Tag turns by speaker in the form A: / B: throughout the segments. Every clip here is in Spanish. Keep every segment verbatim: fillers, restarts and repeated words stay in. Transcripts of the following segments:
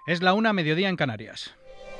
A: Es la una, mediodía en Canarias.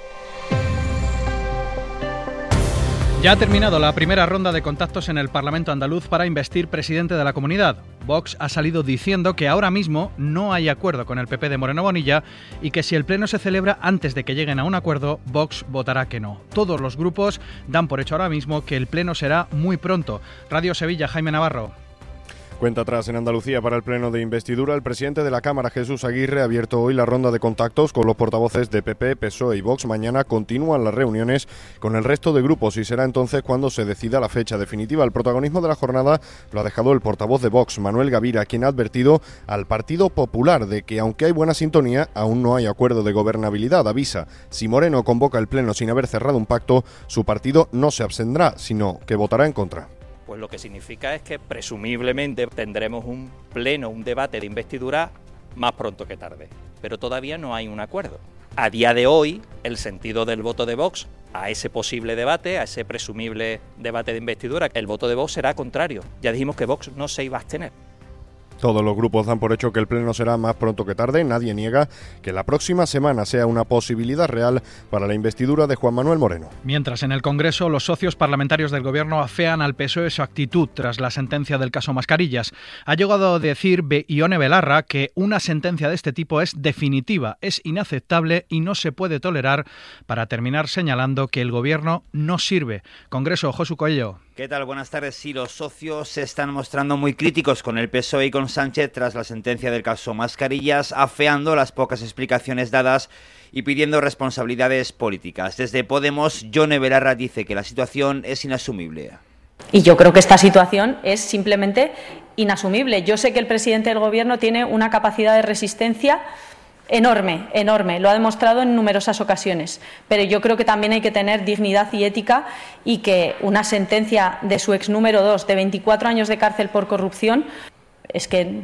A: Ya ha terminado la primera ronda de contactos en el Parlamento andaluz para investir presidente de la comunidad. Vox ha salido diciendo que ahora mismo no hay acuerdo con el P P de Moreno Bonilla y que si el pleno se celebra antes de que lleguen a un acuerdo, Vox votará que no. Todos los grupos dan por hecho ahora mismo que el pleno será muy pronto. Radio Sevilla, Jaime Navarro.
B: Cuenta atrás en Andalucía para el pleno de investidura. El presidente de la Cámara, Jesús Aguirre, ha abierto hoy la ronda de contactos con los portavoces de P P, P S O E y Vox. Mañana continúan las reuniones con el resto de grupos y será entonces cuando se decida la fecha definitiva. El protagonismo de la jornada lo ha dejado el portavoz de Vox, Manuel Gavira, quien ha advertido al Partido Popular de que, aunque hay buena sintonía, aún no hay acuerdo de gobernabilidad. Avisa, si Moreno convoca el pleno sin haber cerrado un pacto, su partido no se abstendrá, sino que votará en contra.
C: Pues lo que significa es que presumiblemente tendremos un pleno, un debate de investidura más pronto que tarde. Pero todavía no hay un acuerdo. A día de hoy, el sentido del voto de Vox a ese posible debate, a ese presumible debate de investidura, el voto de Vox será contrario. Ya dijimos que Vox no se iba a abstener.
B: Todos los grupos dan por hecho que el pleno será más pronto que tarde. Nadie niega que la próxima semana sea una posibilidad real para la investidura de Juan Manuel Moreno.
A: Mientras en el Congreso los socios parlamentarios del Gobierno afean al P S O E su actitud tras la sentencia del caso Mascarillas. Ha llegado a decir Ione Belarra que una sentencia de este tipo es definitiva, es inaceptable y no se puede tolerar, para terminar señalando que el Gobierno no sirve. Congreso, Josu Coello.
D: ¿Qué tal? Buenas tardes. Sí, los socios se están mostrando muy críticos con el P S O E y con Sánchez tras la sentencia del caso Mascarillas, afeando las pocas explicaciones dadas y pidiendo responsabilidades políticas. Desde Podemos, Ione Belarra dice que la situación es inasumible.
E: Y yo creo que esta situación es simplemente inasumible. Yo sé que el presidente del Gobierno tiene una capacidad de resistencia enorme, enorme, lo ha demostrado en numerosas ocasiones, pero yo creo que también hay que tener dignidad y ética, y que una sentencia de su ex número dos de veinticuatro años de cárcel por corrupción, es que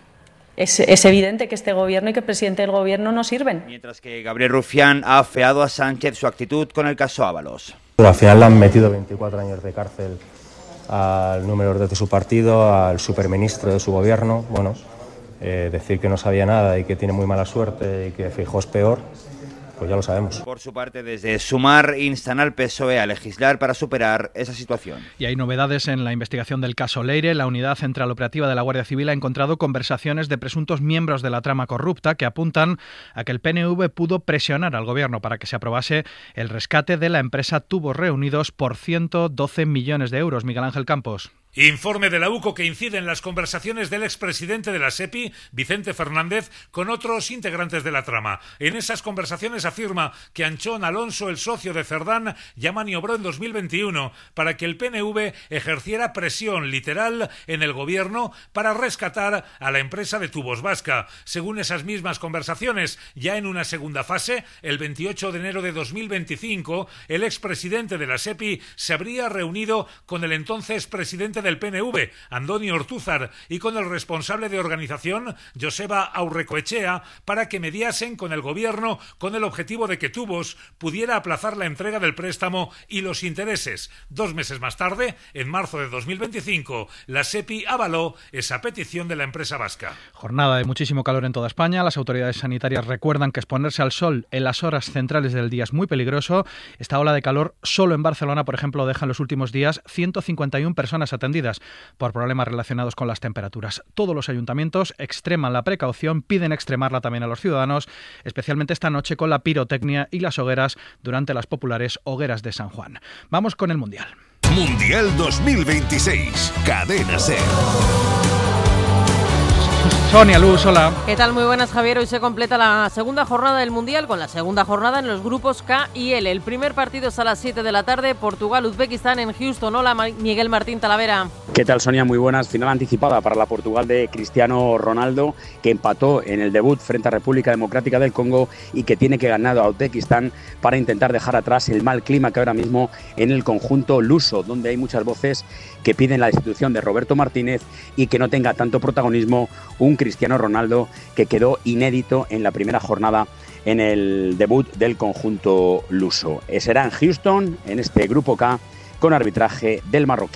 E: es, es evidente que este Gobierno y que el presidente del Gobierno no sirven.
D: Mientras que Gabriel Rufián ha afeado a Sánchez su actitud con el caso Ábalos.
F: Pero al final le han metido veinticuatro años de cárcel al número dos de su partido, al superministro de su Gobierno. Bueno, Eh, decir que no sabía nada y que tiene muy mala suerte y que Feijóo es peor, pues ya lo sabemos.
D: Por su parte, desde Sumar instan al P S O E a legislar para superar esa situación.
A: Y hay novedades en la investigación del caso Leire. La Unidad Central Operativa de la Guardia Civil ha encontrado conversaciones de presuntos miembros de la trama corrupta que apuntan a que el P N V pudo presionar al Gobierno para que se aprobase el rescate de la empresa Tubos Reunidos por ciento doce millones de euros. Miguel Ángel Campos.
G: Informe de la U C O que incide en las conversaciones del expresidente de la SEPI, Vicente Fernández, con otros integrantes de la trama. En esas conversaciones afirma que Anchón Alonso, el socio de Cerdán, ya maniobró en dos mil veintiuno para que el P N V ejerciera presión literal en el Gobierno para rescatar a la empresa de Tubos Vasca. Según esas mismas conversaciones, ya en una segunda fase, el veintiocho de enero de dos mil veinticinco, el expresidente de la SEPI se habría reunido con el entonces presidente del P N V, Andoni Ortúzar, y con el responsable de organización, Joseba Aurrecoechea, para que mediasen con el Gobierno con el objetivo de que Tubos pudiera aplazar la entrega del préstamo y los intereses. Dos meses más tarde, en marzo de dos mil veinticinco, la SEPI avaló esa petición de la empresa vasca.
A: Jornada de muchísimo calor en toda España. Las autoridades sanitarias recuerdan que exponerse al sol en las horas centrales del día es muy peligroso. Esta ola de calor solo en Barcelona, por ejemplo, deja en los últimos días ciento cincuenta y una personas atendidas por problemas relacionados con las temperaturas. Todos los ayuntamientos extreman la precaución, piden extremarla también a los ciudadanos, especialmente esta noche con la pirotecnia y las hogueras durante las populares hogueras de San Juan. Vamos con el Mundial.
H: Mundial dos mil veintiséis. Cadena SER.
A: Sonia Luz, hola.
I: ¿Qué tal? Muy buenas, Javier. Hoy se completa la segunda jornada del Mundial con la segunda jornada en los grupos K y L. El primer partido es a las siete de la tarde, Portugal-Uzbekistán en Houston. Hola, Miguel Martín Talavera.
J: ¿Qué tal, Sonia? Muy buenas. Final anticipada para la Portugal de Cristiano Ronaldo, que empató en el debut frente a República Democrática del Congo y que tiene que ganar a Uzbekistán para intentar dejar atrás el mal clima que ahora mismo en el conjunto luso, donde hay muchas voces que piden la destitución de Roberto Martínez y que no tenga tanto protagonismo un Cristiano Ronaldo que quedó inédito en la primera jornada en el debut del conjunto luso. Será en Houston, en este grupo K, con arbitraje del marroquí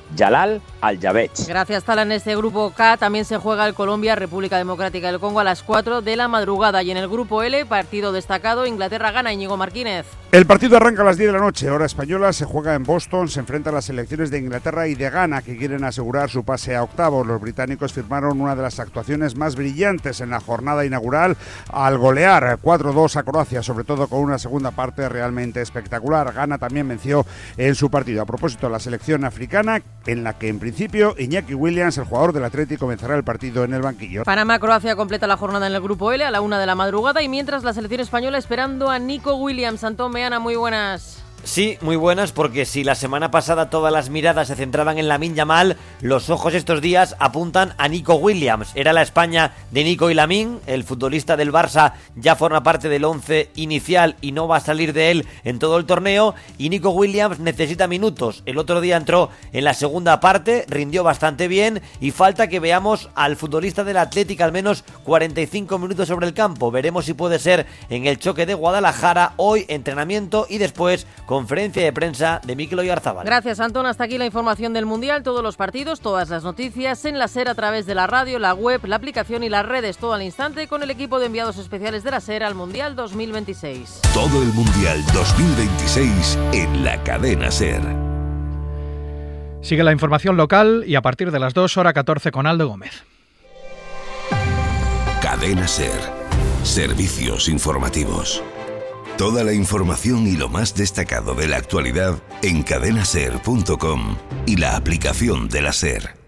J: Jalal Al-Jabech.
I: Gracias, Tala. En este grupo K también se juega el Colombia-República Democrática del Congo a las cuatro de la madrugada. Y en el grupo L, partido destacado, Inglaterra gana. Íñigo Martínez.
K: El partido arranca a las diez de la noche, hora española, se juega en Boston, se enfrenta a las selecciones de Inglaterra y de Ghana, que quieren asegurar su pase a octavos. Los británicos firmaron una de las actuaciones más brillantes en la jornada inaugural al golear cuatro dos a Croacia, sobre todo con una segunda parte realmente espectacular. Ghana también venció en su partido. A propósito, la selección africana, en la que en principio Iñaki Williams, el jugador del Atleti, comenzará el partido en el banquillo.
I: Panamá-Croacia completa la jornada en el grupo L a la una de la madrugada, y mientras la selección española esperando a Nico Williams. Antón Meana, muy buenas.
L: Sí, muy buenas, porque si la semana pasada todas las miradas se centraban en Lamine Yamal, los ojos estos días apuntan a Nico Williams. Era la España de Nico y Lamine, el futbolista del Barça ya forma parte del once inicial y no va a salir de él en todo el torneo, y Nico Williams necesita minutos. El otro día entró en la segunda parte, rindió bastante bien, y falta que veamos al futbolista del Atlético al menos cuarenta y cinco minutos sobre el campo. Veremos si puede ser en el choque de Guadalajara. Hoy entrenamiento y después conferencia de prensa de Mikel Oyarzabal.
I: Gracias, Antón. Hasta aquí la información del Mundial. Todos los partidos, todas las noticias en la SER a través de la radio, la web, la aplicación y las redes. Todo al instante con el equipo de enviados especiales de la SER al Mundial dos mil veintiséis.
H: Todo el Mundial dos mil veintiséis en la cadena SER.
A: Sigue la información local y a partir de las dos, hora catorce, con Aldo Gómez.
H: Cadena SER. Servicios informativos. Toda la información y lo más destacado de la actualidad en cadena ser punto com y la aplicación de la SER.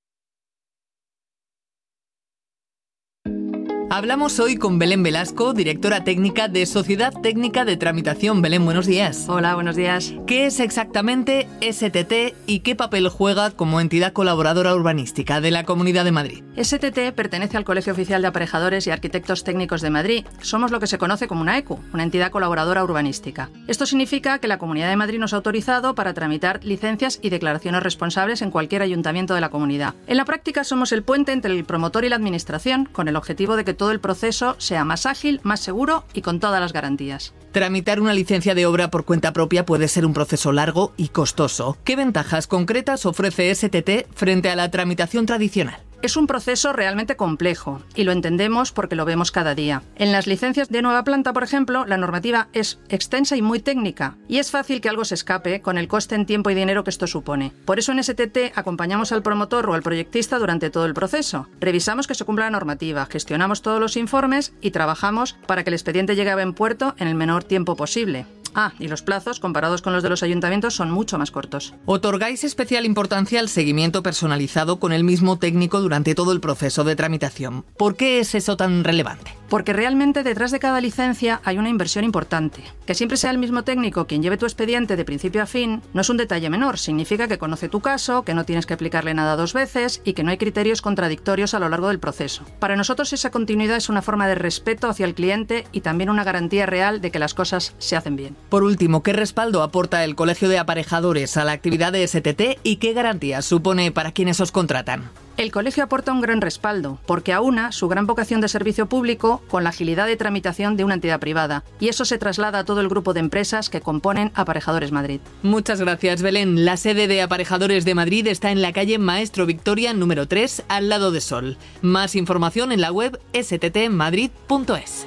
M: Hablamos hoy con Belén Velasco, directora técnica de Sociedad Técnica de Tramitación. Belén, buenos días.
N: Hola, buenos días.
M: ¿Qué es exactamente S T T y qué papel juega como entidad colaboradora urbanística de la Comunidad de Madrid?
N: S T T pertenece al Colegio Oficial de Aparejadores y Arquitectos Técnicos de Madrid. Somos lo que se conoce como una E C U, una entidad colaboradora urbanística. Esto significa que la Comunidad de Madrid nos ha autorizado para tramitar licencias y declaraciones responsables en cualquier ayuntamiento de la comunidad. En la práctica somos el puente entre el promotor y la administración, con el objetivo de que todo el proceso sea más ágil, más seguro y con todas las garantías.
M: Tramitar una licencia de obra por cuenta propia puede ser un proceso largo y costoso. ¿Qué ventajas concretas ofrece S T T frente a la tramitación tradicional?
N: Es un proceso realmente complejo y lo entendemos porque lo vemos cada día. En las licencias de nueva planta, por ejemplo, la normativa es extensa y muy técnica y es fácil que algo se escape con el coste en tiempo y dinero que esto supone. Por eso en S T T acompañamos al promotor o al proyectista durante todo el proceso. Revisamos que se cumpla la normativa, gestionamos todos los informes y trabajamos para que el expediente llegue a buen puerto en el menor tiempo posible. Ah, y los plazos, comparados con los de los ayuntamientos, son mucho más cortos.
M: ¿Otorgáis especial importancia al seguimiento personalizado con el mismo técnico durante todo el proceso de tramitación? ¿Por qué es eso tan relevante?
N: Porque realmente detrás de cada licencia hay una inversión importante. Que siempre sea el mismo técnico quien lleve tu expediente de principio a fin no es un detalle menor. Significa que conoce tu caso, que no tienes que aplicarle nada dos veces y que no hay criterios contradictorios a lo largo del proceso. Para nosotros esa continuidad es una forma de respeto hacia el cliente y también una garantía real de que las cosas se hacen bien.
M: Por último, ¿qué respaldo aporta el Colegio de Aparejadores a la actividad de S T T y qué garantías supone para quienes os contratan?
N: El colegio aporta un gran respaldo, porque aúna su gran vocación de servicio público con la agilidad de tramitación de una entidad privada, y eso se traslada a todo el grupo de empresas que componen Aparejadores Madrid.
M: Muchas gracias, Belén. La sede de Aparejadores de Madrid está en la calle Maestro Victoria número tres, al lado de Sol. Más información en la web s t t madrid punto es.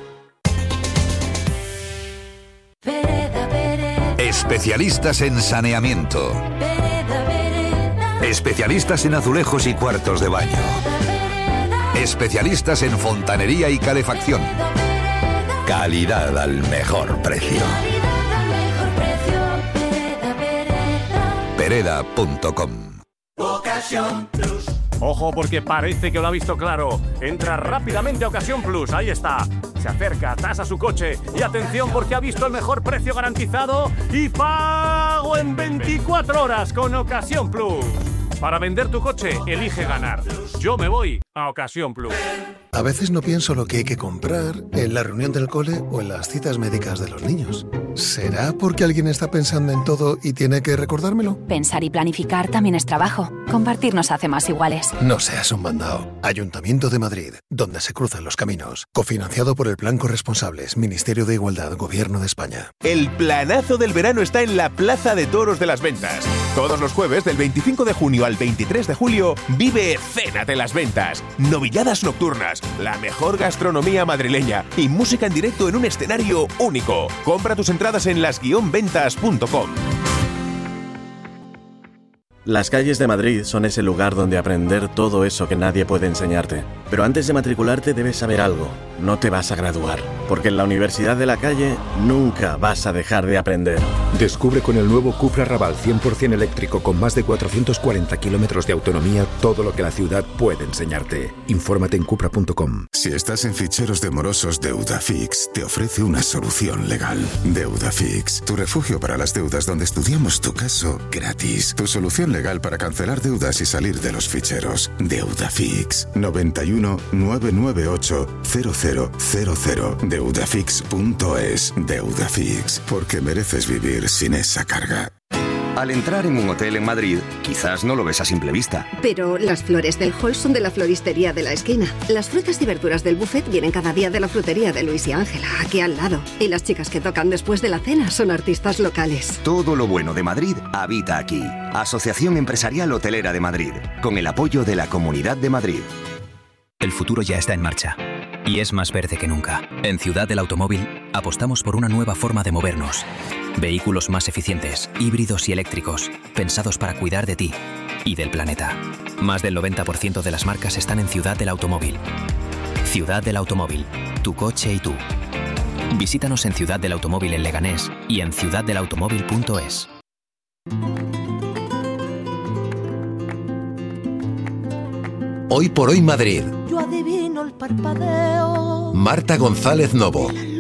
H: Especialistas en saneamiento. Especialistas en azulejos y cuartos de baño. Especialistas en fontanería y calefacción. Calidad al mejor precio. Pereda punto com.
O: Ocasión Plus. Ojo, porque parece que lo ha visto claro. Entra rápidamente a Ocasión Plus, ahí está. Se acerca, tasa su coche y atención porque ha visto el mejor precio garantizado y pago en veinticuatro horas con Ocasión Plus. Para vender tu coche, elige ganar. Yo me voy a Ocasión Plus.
P: A veces no pienso lo que hay que comprar en la reunión del cole o en las citas médicas de los niños. ¿Será porque alguien está pensando en todo y tiene que recordármelo?
Q: Pensar y planificar también es trabajo. Compartir nos hace más iguales.
P: No seas un mandao. Ayuntamiento de Madrid, donde se cruzan los caminos. Cofinanciado por el Plan Corresponsables, Ministerio de Igualdad, Gobierno de España.
R: El planazo del verano está en la Plaza de Toros de las Ventas. Todos los jueves del veinticinco de junio al veintitrés de julio vive Cena de las Ventas. Novilladas nocturnas, la mejor gastronomía madrileña y música en directo en un escenario único. Compra tus entradas en las guion ventas punto com.
S: Las calles de Madrid son ese lugar donde aprender todo eso que nadie puede enseñarte. Pero antes de matricularte debes saber algo. No te vas a graduar, porque en la Universidad de la Calle nunca vas a dejar de aprender.
T: Descubre con el nuevo Cupra Raval cien por ciento eléctrico con más de cuatrocientos cuarenta kilómetros de autonomía todo lo que la ciudad puede enseñarte. Infórmate en cupra punto com.
U: Si estás en ficheros de morosos, Deudafix te ofrece una solución legal. Deudafix, tu refugio para las deudas donde estudiamos tu caso gratis. Tu solución legal para cancelar deudas y salir de los ficheros. Deudafix, noventa y uno, novecientos noventa y ocho, cero cero cero cero. Deudafix punto es. Deudafix, porque mereces vivir sin esa carga.
V: Al entrar en un hotel en Madrid, quizás no lo ves a simple vista.
W: Pero las flores del hall son de la floristería de la esquina. Las frutas y verduras del buffet vienen cada día de la frutería de Luis y Ángela, aquí al lado. Y las chicas que tocan después de la cena son artistas locales.
V: Todo lo bueno de Madrid habita aquí. Asociación Empresarial Hotelera de Madrid, con el apoyo de la Comunidad de Madrid.
X: El futuro ya está en marcha. Y es más verde que nunca. En Ciudad del Automóvil apostamos por una nueva forma de movernos. Vehículos más eficientes, híbridos y eléctricos, pensados para cuidar de ti y del planeta. Más del noventa por ciento de las marcas están en Ciudad del Automóvil. Ciudad del Automóvil, tu coche y tú. Visítanos en Ciudad del Automóvil en Leganés y en ciudad del automóvil punto es.
Y: Hoy por hoy Madrid.
Z: Yo adivino el parpadeo.
Y: Marta González Novo.